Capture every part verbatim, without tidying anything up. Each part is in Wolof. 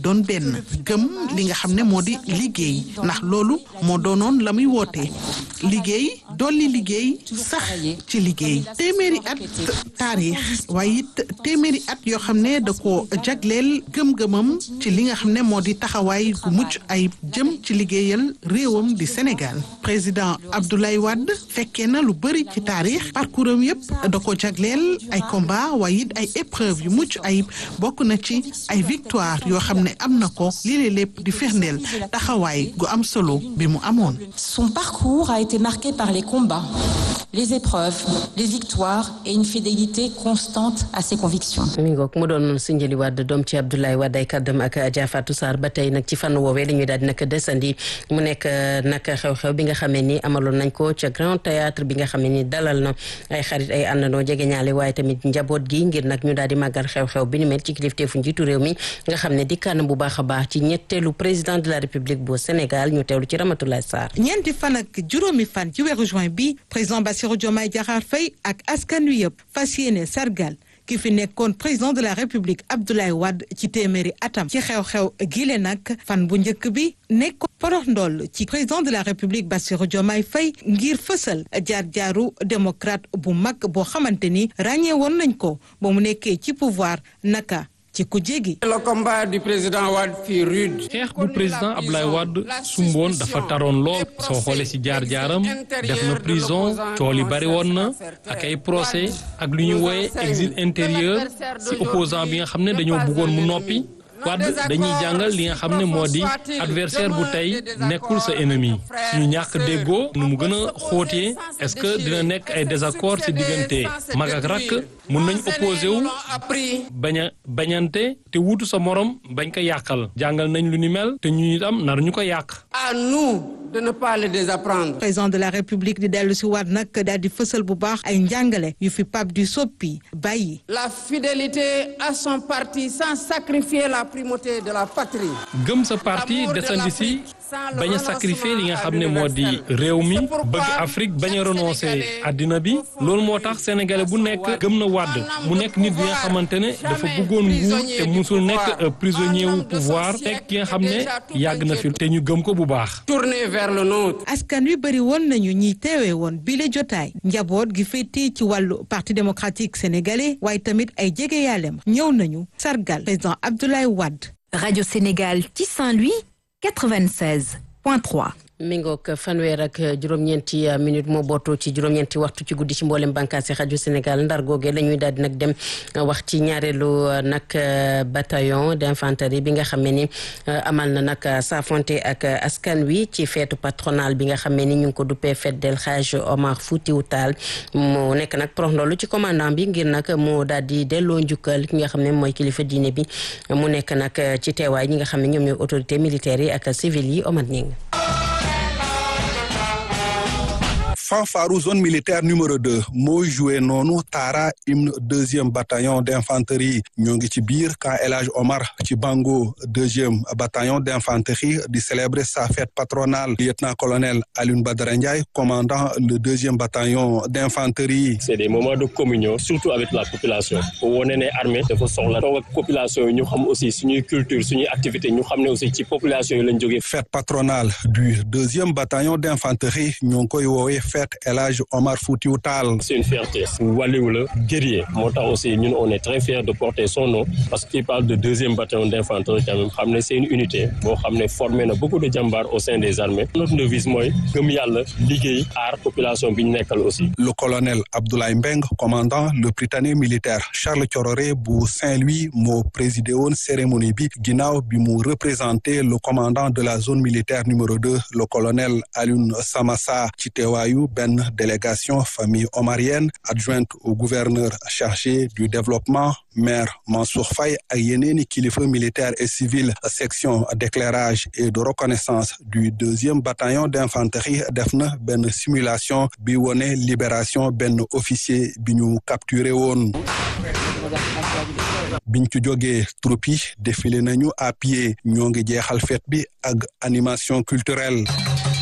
doon benn gëm li nga xam ne moo di liggéey ndax loolu moo doonoon la muy wootee liggéey dolli liggéey sax ci liggéey téeméeri at taarix waaye it téeméeri at yoo xam ne da ko jagleel gëm-gëmam ci li nga xam ne moo di taxawaay gu mucc ay jëm ci liggéeyal réewam di Sénégal président Abdoulaye Wade fekkee na lu bëri ci taarix parcours am yëpp da ko jagleel ay combat waaye it ay épreuve yu mucc ayib bokk na ci ay victoire yoo xam ne am na ko lii lépp di firndeel taxawaay gu am solo bi mu amoon. Son parcours a été marqué par les combats, les épreuves, les victoires et une fidélité constante à ses convictions. mi ngoog mu doon Sindiély Wade doom ci Abdoulaye Wade ay kàddam ak Adja Fatou Sarr ba tey nag ci fànn woowee dañuy daal di nag desandi mu nekk nag xew-xew bi nga xamee ni amaloon nañ ko ca Grand Théâtre bi nga xamee ni dalal na ay xarit ay àndandoo jege ñaale waaye tamit njaboot gi ngir nag ñu daal di màggal xew-xew bi ni mel ci kilifteefu njiitu réew mi nga xam ne dikkaan bu baax a baax ci ñetteelu président de la République bu Sénégal ñu teewlu ci Ramatoulaye Sarr. ñeenti fan ak juróomi fan ci weeru juin bi président Bassirou Diomaye Diakhar Faye ak askan wi yëpp fas yéene sargal ki fi nekkoon président de la République Abdoulaye Wade ci téeméeri atam ci xew-xew gile nag fan bu njëkk bi nekk porox ndoll ci président de la République Bassirou Diomaye Faye ngir fësal jaar-jaaru démocrate bu mag boo xamante ni ràññee woon nañ ko ba mu nekkee ci pouvoir naka ci ku jégi. Le combat du président Wade fut rude. xeex bu président Abdoulaye Wade sumboon dafa taroon lool soo xoolee ci jaar-jaaram def na prison cool yi bari woon na ak ay procès ak lu ñuy wooye exil intérieur ci opposant bi nga xam ne dañoo bëggoon mu noppi. Wade dañuy jàngal li nga xam ne moo di adversaire bu tey nekkul sa ennemi suñu ñàkk déggoo nu mu gën a xóotee est-ce que dina nekk ay désaccord ci diggante mag ak rakk mun nañ opposé wu bañ a bañante te wuutu sa morom bañ ko yàqal jàngal nañ lu ni mel te ñu itam nar ñu ko yàq. À nous de ne pas le désapprendre. président de la République di dellu si waat nag daal di fësal bu baax ay njàngale yu fi Pape du Soppi bàyyi. La fidélité à son parti sans sacrifier la primauté de la patrie. gëm sa parti desandi si bañ a sacrifier li nga xam ne moo di réew mi bëgg Afrique bañ a renoncer àddina bi loolu moo tax sénégalais bu nekk gëm na Wade mu nekk nit bi nga xamante ne dafa bëggoon nguur te musul nekk prisonnier wu pouvoir teg ki nga xam ne yàgg na fi te ñu gëm ko bu baax. Tourner vers le nôtre. askan wi bëri woon nañu ñiy teewee woon bile jotaay njaboot gi féetee ci wàllu parti démocratique sénégalais waaye tamit ay jege yàllem ñëw nañu sargal président Abdoulaye Wade. Radio Sénégal ci Saint-Louis quatre-vingt-seize point trois. mi ngoog fanweer ak juróom-ñeenti minute moo bootoo ci juróom-ñeenti waxtu ci guddi ci mboolem bànqaasi rajo Sénégal ndar googee la ñuy daal di nag dem wax ci ñaareelu nag bataillon d'infanterie bi nga xam ne ni amal na nag saafonte ak askan wi ci feetu patronal bi nga xam ne ni ñu ngi ko duppee fête del Hadj Omar Foutiyou Tall mu nekk nag prox ndoolu ci commandant bi ngir nag mu daal di delloo njukkal ki nga xam ne mooy kilifa diine bi mu nekk nag ci teewaay ñi nga xam ne ñoom ñooy autorité militaires yi ak civil yi Omar Ning. fanfaru zone militaire numéro deux moo joué noonu taara hymne deuxième bataillon d'infanterie ñoo ngi ci biir camp El Hadj Omar ci bango deuxième bataillon d'infanterie di célébrer sa fête patronale lieutenant-colonel Alioune Badara Ndiaye commandant le deuxième bataillon d'infanterie. C'est des moments de communion surtout avec la population pour wone ne armée dafa soxla toog ak population yi ñu xam aussi suñuy culture suñuy activité ñu xam ne aussi ci population yi lañ jógee. fête patronale du deuxième bataillon d'infanterie ñoo ngi koy woowee fête El Hadj Omar Foutiyou Tall. C'est une fierté wàlliwu la guerrier moo tax aussi ñun on est très fiers de porter son nom parce qu'il parle de deuxième bataillon d'infanterie quand même xam ne c'est une unité boo xam ne formé na beaucoup de jàmbaar au sein des armées. Notre devise mooy gëm yàlla liggéey aar population bi ñu nekkal aussi. Le colonel Abdoulaye Mbeng commandant le Prytanée militaire Charles Thiororé bu Saint-Louis moo présidé woon cérémonie bi ginnaaw bi mu représenté le commandant de la zone militaire numéro deux le colonel Alioune Samassa ci teewaayu benn délégation famille omarienne adjointe au gouverneur chargé du développement maire Mansour Faye ak yeneeni kilifa militaire et civil section d'éclairage et de reconnaissance du deuxième bataillon d'infanterie def na benn simulation bi wone libération benn officier bi ñu capturé woon biñ ci jógee troupe yi défilé nañu à pied ñoo ngi jeexal fête bi ak animation culturelle.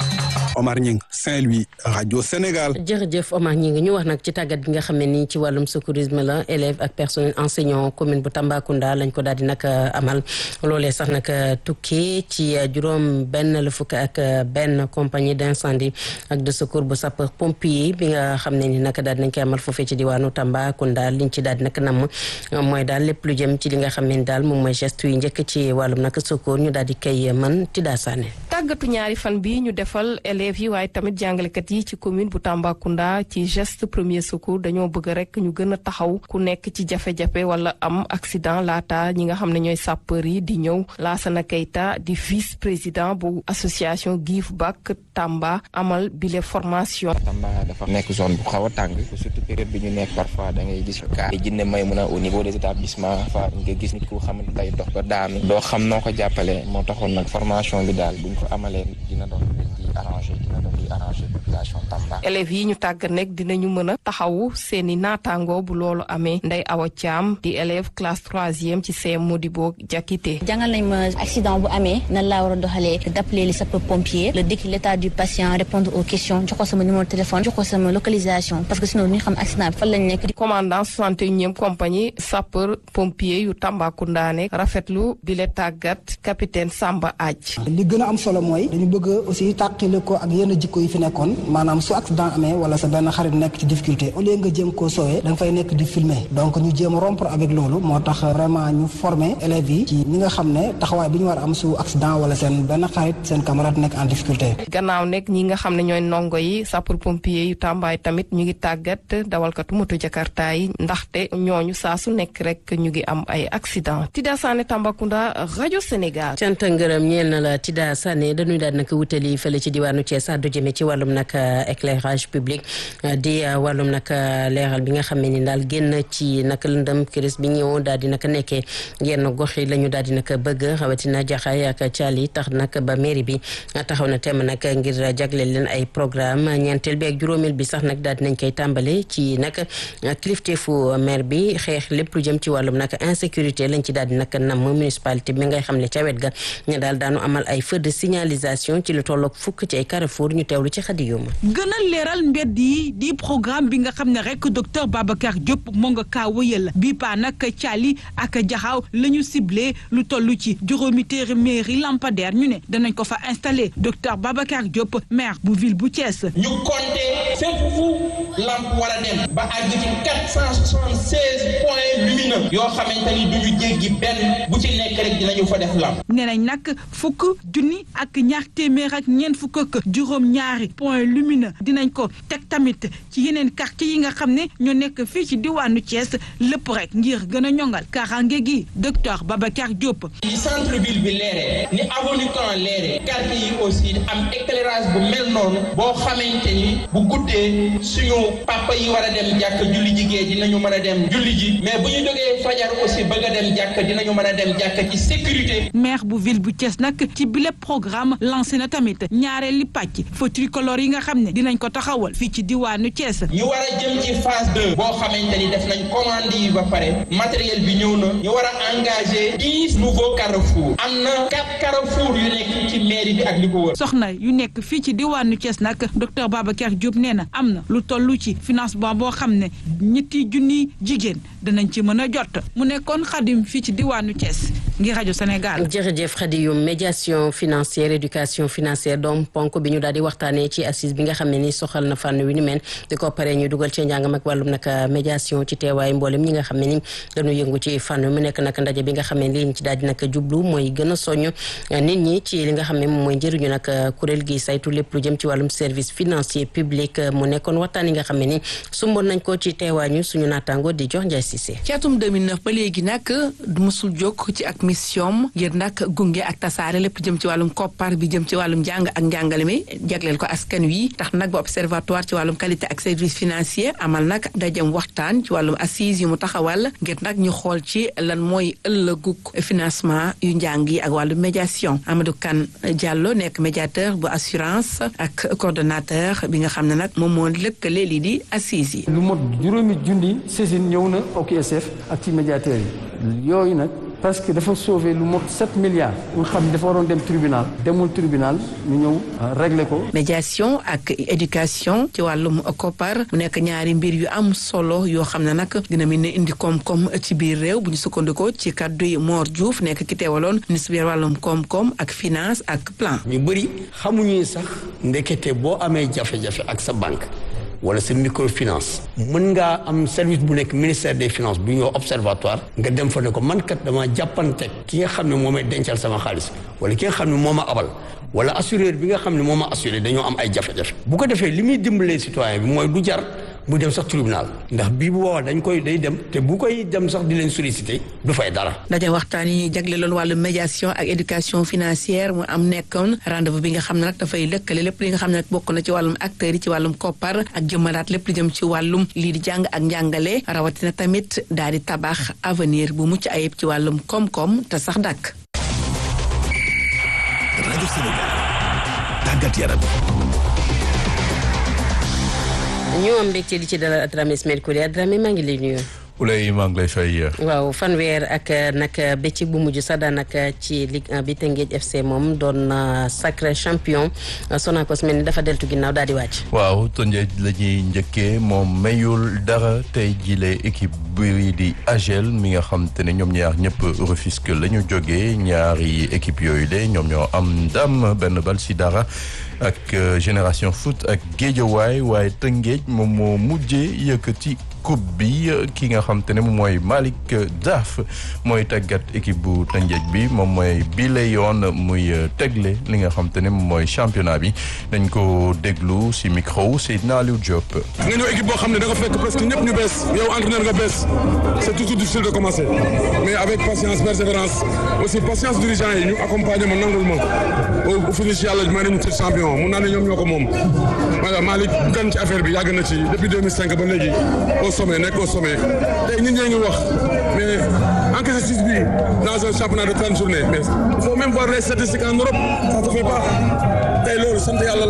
Omar Ñing Saint-Louis rajo Sénégal. jërëjëf Omar ñi ngi ñu wax nag ci tàggat gi nga xam ne nii ci wàllum secourisme la élèves ak personnel enseignant commune bu Tambacounda lañ ko daal di nag amal loolee sax nag tukkee ci juróom benn la fukk ak benn compagnie d'incendie ak de secours bu sapeur pompier bi nga xam ne ni nag daal di nañ koy amal foofee ci diwaanu Tambacounda liñ ci daal di nag namm mooy daal lépp lu jëm ci li nga xam ne ni daal moom mooy geste yu njëkk ci wàllum nag secours ñu daal di koy mën Tida Sané. tàggatu ñaari fan bi ñu defal élèves yi waaye tamit jàngalekat yi ci commune bu Tambacounda ci geste premier secours dañoo bëgg rek ñu gën a taxaw ku nekk ci jafe-jafe wala am accident laata ñi nga xam ne ñooy sapeur yi di ñëw. Lassana Keita di vice président bu association Give Back Tamba amal bile formation. Tamba dafa nekk zone bu xaw a tàng surtout période bi ñu nekk parfois da ngay gis cas jinne may mun a au niveau des établissements fa nga gis nit ku xamante day dox ba daanu doo xam noo ko jàppale moo taxoon nag formation bi daal buñ ko amalee dina doon di arrangé dina doon di arrangé population Tamba. élèves yi ñu tàggat nekk dinañu mën a taxawu seeni naataango bu loolu amee Ndeye Awa Thiam di élève classe troisième ci C M Modibo Diakité. jàngal nañ ma accident bu amee nan laa war a doxalee d'appeler les sapeurs pompiers le décrire l'état du patient répondre aux questions jox ko sama numéro de téléphone jox ko sama localisation parce que sinon ñu xam accident bi fan lañ nekk. commandant soixante et unième compagnie sapeur pompier yu Tambacounda nekk rafetlu bi le tàggat capitaine Samba Adj. li gën a am solo mooy dañu bëgg aussi tàqale ko ak yenn jikko yi fi nekkoon maanaam su accident amee wala sa benn xarit nekk ci difficulté au lieu nga jéem koo soowee da nga fay nekk di filmer donc ñu jéem a rompre avec loolu moo tax vraiment ñu former élèves yi ci ñi nga xam ne taxawaay bi ñu war a am su accident wala seen benn xarit seen camarade nekk en difficulté. gannaaw nekk ñi nga xam ne ñooy ndongo yi sapeur pompier yu Tambaay tamit ñu ngi tàggat dawalkatu moto Jakarta yi ndaxte ñooñu saa su nekk rek ñu ngi am ay accident. Tida Sané Tambacounda rajo Sénégal. cant ngërëm ñeel na la Tida Sané dañuy daal nag wutali fële ci diwaanu Thiès àddu jëme ci wàllum nag éclairage public di wàllum nag leeral bi nga xam ne ni daal génn ci nag lëndëm kiris bi ñëwoon daal di nag nekkee yenn gox yi la ñu daal di nag bëgg rawatina Jaxaay ak Caali tax nag ba mairie bi taxaw na temm nag ngir jagleel leen ay programme ñeenteel bi ak juróomeel bi sax nag daal di nañ koy tàmbale ci nag kilifteefu maire bi xeex lépp lu jëm ci wàllum nag insécurité lañ ci daal di nag nam municipalité bi ngay xam ne ca wet ga ñu daal daanu amal ay feu de signalisation ci lu tolloog fukk ci ay carrefour ñu teewlu ci xadi yoma gën a leeral mbedd yi di programme bi nga xam ne rek docteur Babacar Diop moo nga kaa wëyal bii paa nag Caali ak Jaxaaw la ñu ciblé lu toll ci juróomi téeméeri lampadaire ñu ne danañ ko fa installé docteur Babacar Diop maire bu ville bu Thiès. ñu compté fépp fu lampe war a dem ba àgg ci quatre cent soixante-seize points lumineux yoo xamante ni duñu jéggi benn bu ci nekk rek dinañu fa def lampe. nee nañ nag fukk junni ak ñaar téeméer ak ñeent fukk ak juróom ñaari point lumineux dinañ ko teg tamit ci yeneen quartier yi nga xam ne ñoo nekk fii ci diwaanu Thiès lépp rek ngir gën a ñongal kaaraange gi docteur Babacar Diop. ni centre ville bi leere ni avenue Caen leere quartier yi aussi am éclairage bu mel noonu boo xamante ni bu guddee suñu papa yi war a dem jàkk julli ji gee dinañu mën a dem julli ji mais bu ñu jógee fajar aussi bëgg a dem jàkk dinañu mën a dem jàkk ci sécurité. maire bu ville bu Thiès nag ci bile programme lancé na tamit ñaareeli pàcc feu tricolore yi nga xam ne dinañ ko taxawal fii ci diwaanu Thiès. ñu war a jëm ci phase deux boo xamante ni def nañ commande yi ba pare matériel bi ñëw na ñu war a engagé dix nouveaux carrefours am na quatre carrefours yu nekk ci mairie bi ak li ko wër. soxna yu nekk fii ci diwaanu Thiès nag docteur Babacar Diop nee na am na lu toll ci financement boo xam ne ñetti junni jigéen danañ ci mën a jot mu nekkoon Xadim fii ci diwaanu Thiès ngir rajo Sénégal. jërëjëf Xadim médiation financière éducation financière doom ponk bi ñu daal di waxtaanee ci assise bi nga xam ne ni soxal na fànn wi ni mel di ko paree ñu dugal ci njàngam ak wàllum nag médiation ci teewaay mboolem ñi nga xam ne ni dañu yëngu ci fànn mu nekk nag ndaje bi nga xam ne li ñu ci daal di nag jublu mooy gën a soññ nit ñi ci li nga xam ne moom mooy njëriñu nag kuréel gi saytu lépp lu jëm ci wàllum service financier public mu nekkoon waxtaan yi nga xam ne ni sumboon nañ ko ci teewaañu suñu naataango di jox Ndiaye Cissé. ci atum deux mille neuf ba léegi nag musul jóg ci ak mission ngir nag gunge ak tasaare lépp jëm ci wàllum koppar bi jëm ci wàllum njàng ak njàngale mi jagleel ko askan wi tax nag ba observatoire ci wàllum qualité ak service financier amal nag dajam waxtaan ci wàllum assise yu mu taxawal ngir nag ñu xool ci lan mooy ëllëgug financement yu njàng yi ak wàllum médiation Amadou Kane Diallo nekk médiateur bu assurance ak coordonnateur bi nga xam ne nag moom moo lëkkale lii di assise yi. lu mot juróomi junni saisine ñëw na O Q S F ak ci médiateurs yi yooyu nag parce que dafa sauver lu mot sept milliards nga xam ne dafa waroon dem tribunal demul tribunal ñu ñëw régler ko. médiation ak éducation ci wàllum koppar mu nekk ñaari mbir yu am solo yoo xam ne nag dina mën a indi koom-koom ci biir réew bu ñu sukkandikoo ci kàddu yi Mor Diouf nekk ki teewaloon ministre bi wàllum koom-koom ak finance ak plan. ñu bëri xamuñu sax ndekete boo amee jafe-jafe ak sa banque wala sa microfinance mën ngaa am service bu nekk ministère des finances bu ñëw observatoire nga dem fa ne ko man kat dama jàppante ki nga xam ne moo may dencal sama xaalis wala ki nga xam ne moo ma abal wala assureur bi nga xam ne moo ma assuré dañoo am ay jafe-jafe bu ko defee li muy dimbalee citoyen bi mooy du jar bu dem sax tribunal ndax bii bu boobaa dañ koy day dem te bu koy dem sax di leen solliciter du fay dara. ndaje waxtaan yi ñuy jagleeloon wàllu médiation ak éducation financière mu am nekkoon rendez-vous bi nga xam ne nag dafay lëkkale lépp li nga xam ne nag bokk na ci wàllum acteurs yi ci wàllum koppar ak jëmmalaat lépp li jëm ci wàllum lii di jàng ak njàngale rawatina tamit daal di tabax avenir bu mucc ayib ci wàllum koom-koom te sax dàkk. rajo Sénégal tàggat yaram. ñu am mbégte di ci dalal Adramé Ismaël Koulibaly Adramé maa ngi lay nuyu. Oulay maa ngi lay fay. waaw fanweer ak nag bëccëg bu mujj sax daanaka ci Ligue un bi Teungueth F C moom doon sacré champion Sonacos mel ni dafa deltu ginnaaw daal di wàcc. waaw Teungueth la ñuy njëkkee moom mayul dara tey jile équipe bi di A G E L mi nga xam te ne ñoom ñaar ñëpp Rufisque la ñu jógee ñaari équipe yooyu de ñoom ñoo am ndam benn bal si dara. ak Génération Foot ak Guédiawaye waaye Teungueth moom moo mujjee yëkkati coupe bi ki nga xam te ne moom mooy Malick Daaf mooy tàggat équipe bu Teungueth bi moom mooy bile yoon muy tegle li nga xam te ne moom mooy championnat bi dañ ko déglu si micro Seydina Aliou Diop. nga ñëw équipe boo xam ne da nga fekk presque ñëpp ñu bees yow entraîneur nga bees c'est toujours difficile de commencer mais avec patience persévérance aussi patience dirigeant yi ñu accompagner ma nangul ma au finish yàlla may nañu ci champion mun naa ne ñoom ñoo ko moom voilà Malick gan ci affaire bi yàgg na ci depuis deux mille cinq ba léegi au sommet nekk au sommet tey nit ñee ngi wax mais encaissé six buts dans un championnat de trente journées mais il faut même voir les statistiques en Europe ça se fait pas tey loolu sant yàlla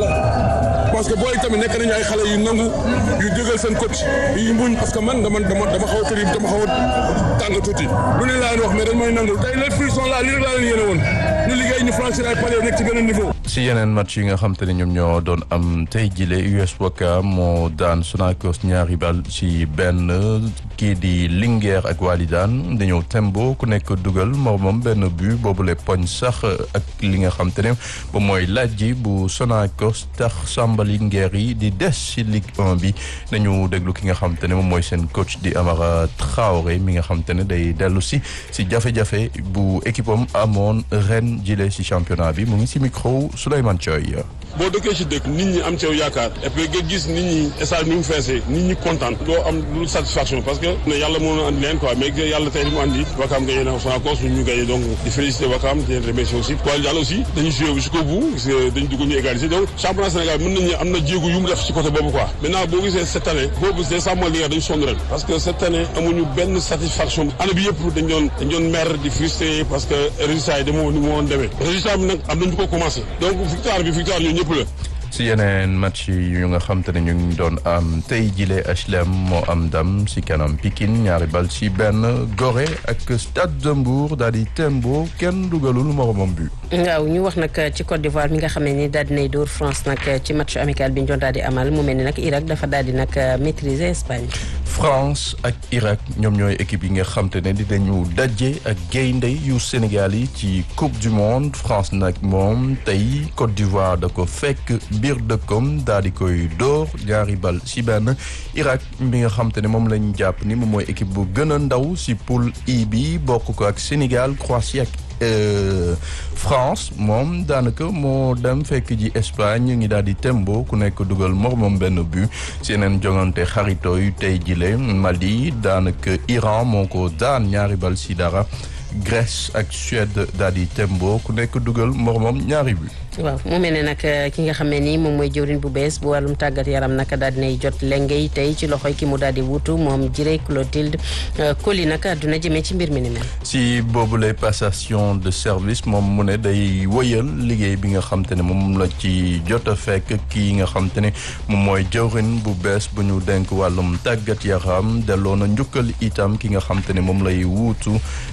la parce que booy tamit nekk nañu ay xale yu nangu yu dëggal seen coach yu muñ parce que man dama dama dama xaw a tëri dama xaw a tàng tuuti lu ne laa leen wax mais dañ may nangul tey les fruits sont là lii rek laa leen yéene woon ñu liggéey ñu franchir ay paliers nekk ci beneen niveau. si yeneen match yi nga xam te ne ñoom ñoo doon am tey jile U S Ouakam moo daan Sonacos ñaari bal si benn kii di Linguère ak Walidane dañoo tembo ku nekk dugal moromam benn but boobu le poñ sax ak li nga xam te ne ba mooy laaj ji bu Sonacos tax Samba Linguère yi di des si Ligue un bi nañu déglu ki nga xam te ne moom mooy seen coach di Amara Traoré mi nga xam te ne day dellu si si jafe-jafe bu équipe am amoon ren jile si championnat bi mu ngi si micro Souleymane Thioy. boo dëkkee ci dëkk nit ñi am ci yow yaakaar et puis nga gis nit ñi stade ni mu feesee nit ñi kontaan doo am lu satisfaction parce que ne yàlla moo andi leen quoi mais yàlla tey li mu andi Ouakam gagné na Sonacos ñu gagné donc di féliciter Ouakam di leen remercier aussi Poil Diallo aussi dañu joué jusqu'au bout parce que dañu dugg ñu égaliser donc championnat Sénégal mën nañu am na jéego yu mu def ci côté boobu quoi maintenant boo gisee cette année boobu c'est ça mooy li nga dañu sonn ren parce que cette année amuñu benn satisfaction année bi yëpp dañ doon dañ doon mer di frustré parce que résultat yi demoo ni mu woon demee résultat bi nag am nañu ko commencé donc victoire bi victoire ñoo ñëpp la. si yeneen match yu nga xam te ne ñu ngi doon am tey jile H L M moo am ndam si kanam Pikine ñaari bal si benn Gorée ak Stade de Mbour daal di tembo kenn dugalul moromam bu. waaw ñu wax nag ci Côte d'Ivoire mi nga xam ne ni daal dinay dóor France nag ci match amical bi ñu doon daal di amal mu mel ni nag Irak dafa daal di nag maîtriser Espagne. France ak Irak ñoom ñooy équipe yi nga xam te ne dinañu daje ak gaynde yu Sénégal yi ci Coupe du Monde France nag moom tey Côte d'Ivoire da ko fekk biir dëkkom daal di koy dóor ñaari bal si benn Irak bi nga xam te ne moom lañ jàpp ni moom mooy équipe bu gën a ndaw si poule I bi bokk ko ak Sénégal Croatie ak Euh, France moom daanaka moo dem fekk ji Espagne ngi daal di tembo ku nekk dugal moromam benn but si yeneen jongante xarito yu tey jile Mali daanaka Iran moo ko daan ñaari bal si dara Grèce ak Suède daal di tembo ku nekk dugal moromam ñaari but. waaw mu mel ne nag ki nga xam ne nii moom mooy jëwriñ bu bees bu wàllum tàggat yaram nag daal dinay jot lengay tey ci loxoy ki mu daal di wutu moom Jiré Clotilde Coly nag àdduna jëmee ci mbir mi ni mel. si boobule passation de service moom mu ne day wëyal liggéey bi nga xam te ne moom la ci jot a fekk kii nga xam te ne moom mooy jëwriñ bu bees bu ñu denk wàllum tàggat yaram delloo na njukkal itam ki nga xam te ne moom lay wuutu te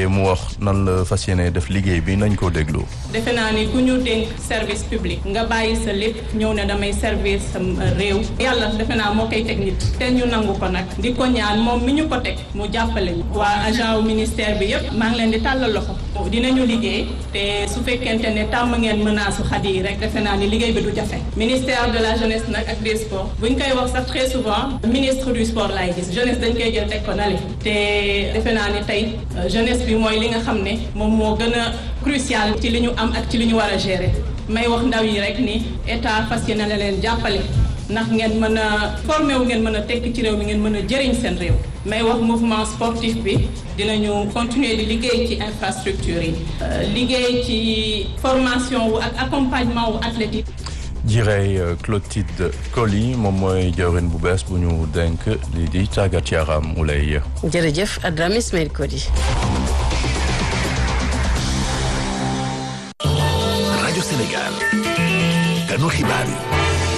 waaye mu wax nan la fas yéene def liggéey bi nañ ko déglu. defe naa ni ku ñu dénk service public nga bàyyi sa lépp ñëw ne damay servir sa réew yàlla defe naa moo koy teg nit te ñu nangu ko nag di ko ñaan moom mi ñu ko teg mu jàppale ñu waa agent wu ministère bi yëpp maa ngi leen di tàllal loxo dinañu liggéey te su fekkente ne tàmm ngeen menace xadi yi rek defe naa ni liggéey bi du jafe ministère de la jeunesse nag ak des sports buñ koy wax sax très souvent ministre du sport laay gis jeunesse dañ koy jël teg ko nale te defe naa ni tey jeunesse bi mooy li nga xam ne moom moo gën a crucial ci li ñu am ak ci li ñu war a gérer may wax ndaw yi rek ni état fas yéene na leen jàppale ndax ngeen mën a formé wu ngeen mën a tekk ci réew mi ngeen mën a jëriñ seen réew may wax mouvement sportif bi dinañu continuer di liggéey ci infrastructure yi liggéey ci formation wu ak accompagnement wu athlétique. Jirey Clotilde Coly moom mooy jawrin bu bees bu ñu dénk lii di tàggat yaram mu lay. jërëjëf Adrame Ismaël Coly. rajo Sénégal kanu xibaar yi.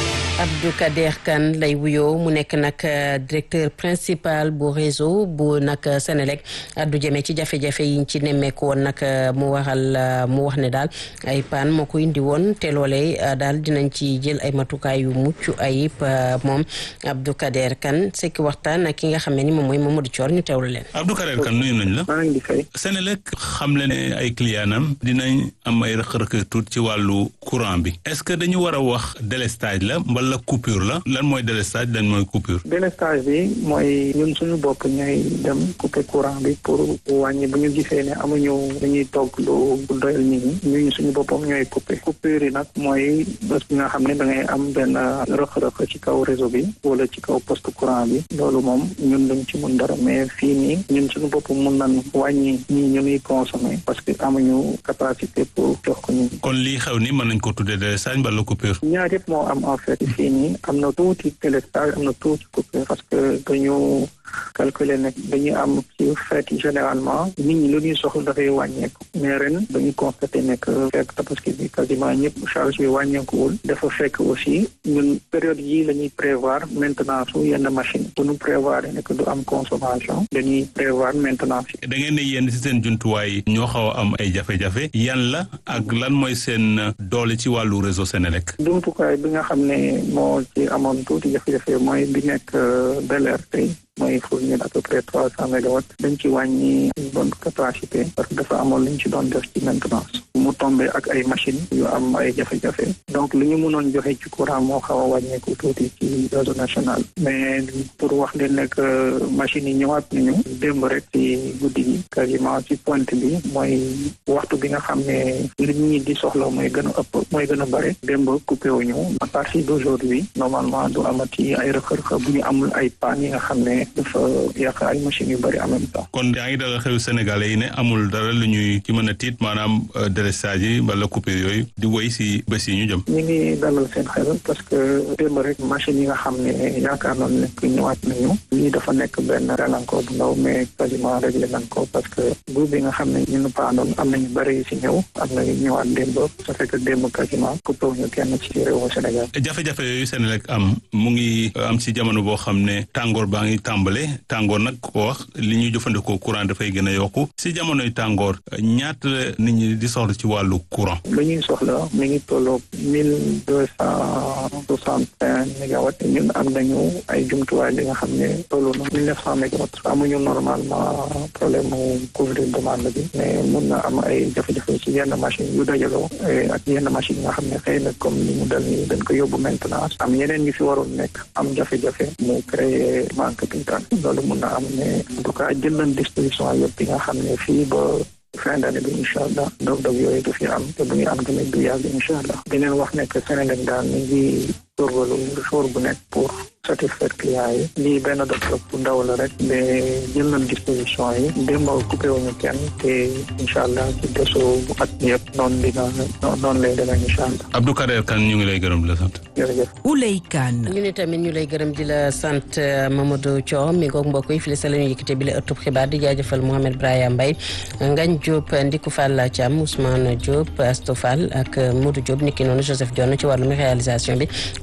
Abdou Kader Kane lay wuyoo mu nekk nag directeur principal bu réseau bu nag Sénélec addu jëmee ci jafe-jafe yiñ ci nemmeeku woon nag mu waxal mu wax ne daal ay paan moo ko indi woon te loolee daal dinañ ci jël ay matukaay yu mucc ayib moom Abdou Kader Kane sekki waxtaan ak ki nga xam ne ni moom mooy Mamadou Thior ñu teewlu leen. Abdou Kader Kane nuyu nañ la. maa ngi di fay. Sénélec xam le ne ay clientam dinañ am ay rëq-rëq tuut ci wàllu courant bi est-ce que dañu war a wax délestage la la coupure la lan mooy délestage lan mooy coupure. délestage bi mooy ñun suñu bopp ñooy dem couper courant bi pour wàññi bu ñu gisee ne amuñu dañuy togg lu doyal nit ñi ñun suñu boppam ñooy couper coupure yi nag mooy bés bi nga xam ne da ngay am benn rëq-rëq ci kaw réseau bi wala ci kaw poste courant bi loolu moom ñun dañ ci mun dara mais fii nii ñun suñu bopp mun nañ wàññi ñii ñu ñuy consommer parce que amuñu capacité pour jox ko ñun. kon lii xew ni mën nañ ko tuddee délestage wala coupure. ñaar yëpp moo am en fait. fii nii am na tuuti délestage am na tuuti coupure parce que dañu calculer ne dañuy am ci fête yi généralement nit ñi lu ñuy soxla dafay wàññeeku mais ren dañuy constater ne que fekk tabaski bi quasiment ñëpp charge bi wàññeekuwul dafa fekk aussi ñun période yi la ñuy prévoir maintenance su yenn machine bu ñu prévoir ne que du am consommation dañuy prévoir maintenance yi. da ngeen ne yéen ci seen jumtuwaay ñoo xaw a am ay jafe-jafe yan la ak lan mooy seen doole ci wàllu réseau Sénélec. jumtukaay bi nga xam ne moo ci amoon tuuti jafe-jafe mooy bi nekk Bel Air tey mooy fournir à peu près trois cent mégawatts dañ ci wàññi une bonne capacité parce que dafa amoon lu ñu ci doon def ci maintenance mu tombé ak ay machines yu am ay jafe-jafe donc li ñu mënoon joxe ci courant moo xaw a wàññeeku tuuti ci réseau national mais pour wax leen ne que machines yi ñëwaat nañu démb rek ci guddi gi quasiment ci pointe bi mooy waxtu bi nga xam ne li ñi di soxla mooy gën a ëpp mooy gën a bare démb coupé wuñu à partir d'aujourd'hui normalement du amati ay rëq-rëq bu ñu amul ay panne yi nga xam ne dafa yàq ay machines yu bëri en même temps. kon yaa ngi dalal xelu Sénégalais yi ne amul dara lu ñuy ci mën a tiit maanaam délestage yi wala coupure yooyu di woy si bés yi ñu jëm. ñu ngi dalal seen xel parce que démb rek machines yi nga xam ne yaakaar nañ ne ñëwaat nañu lii dafa nekk benn gàllankoor bu ndaw mais quasiment réglé nañ ko parce que groupe bi nga xam ne ñu nu paanoon am nañu bëri si ñëw am nañu ñëwaat démb ça fait que démb quasiment coupé wuñu kenn ci réewu Sénégal. jafe-jafe yooyu Sénélec am mu ngi am si jamono boo xam ne tàngoor baa ngi tàmbale tàngoor nag ko wax li ñuy jëfandikoo courant dafay gën a yokku si jamonoy tàngoor ñaata nit ñi di soxla ci wàllu courant. lu ñuy soxla mi ngi tolloog mille deux cent soixante cinq mégawatts ñun am nañu ay jumtuwaay li nga xam ne tollu na mille neuf cent mégawatts amuñu normalement problème mu couvrir demande bi mais mun na am ay jafe-jafe ci yenn machine yu dajaloo ak yenn machine nga xam ne xëy na comme ni mu dal ni dañ ko yóbbu maintenance am yeneen ñu fi waroon nekk am jafe-jafe mu créer manque pintaan loolu mun na am ne en tout cas jël nañ disposition yëpp yi nga xam ne fii ba fin d'année bi incha allah dog-dog yooyu du fi am te bu ñu am tamit du yàgg incha allah dineen wax ne que Sénégal daal mi ngi góorgóorlu jour bu nekk pour satisfaire client yi lii benn dog-dog bu ndaw la rek mais jël nañ disposition yi démb coupé wuñu kenn te incha allah ci desu at mi yëpp noonu dina noonu lay demee incha allah. Abdou Kader Kane ñu ngi lay gërëm di la sant. jërëjëf. Ouley Kane. ñu ne tamit ñu lay gërëm di la sant Mamadou Thior mi ngoog mbokk yi fii la sa la ñu yëkkate bi la ëttub xibaar di jaajëfal Mohamed Brahima Mbaye Ngagne Diop Ndiku Fall Thiam Ousmane Diop Astou Fall ak Modou Diop niki noonu Joseph Dione ci wàllum réalisation bi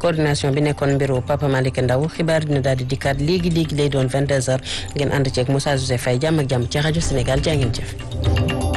coordination bi nekkoon mbiru Papa Malick Ndaw xibaar dina daal di dikkaat léegi léegi lay doon vingt-deux heures ngeen ànd ceeg Moussa Joseph Faye jàmm ak jàmm ci rajo Sénégal jaa ngeen jëf.